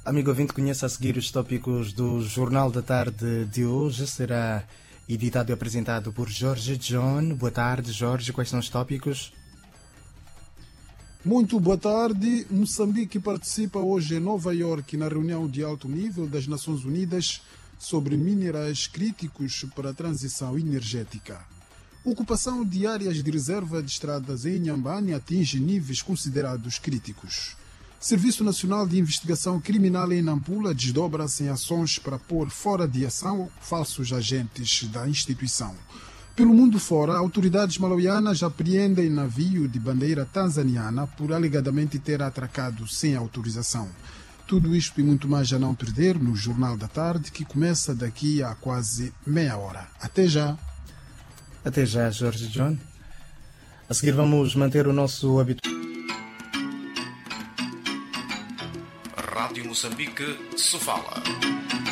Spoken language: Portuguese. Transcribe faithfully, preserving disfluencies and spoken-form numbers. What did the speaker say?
Amigo ouvinte, conheça a seguir os tópicos do Jornal da Tarde de hoje. Será editado e apresentado por Jorge John. Boa tarde, Jorge. Quais são os tópicos? Muito boa tarde. Moçambique participa hoje em Nova Iorque na reunião de alto nível das Nações Unidas sobre minerais críticos para a transição energética. Ocupação de áreas de reserva de estradas em Inhambane atinge níveis considerados críticos. Serviço Nacional de Investigação Criminal em Nampula desdobra-se em ações para pôr fora de ação falsos agentes da instituição. Pelo mundo fora, autoridades malauianas apreendem navio de bandeira tanzaniana por alegadamente ter atracado sem autorização. Tudo isto e muito mais a não perder no Jornal da Tarde, que começa daqui a quase meia hora. Até já! Até já, Jorge John. A seguir vamos manter o nosso habitual. Rádio Moçambique se fala.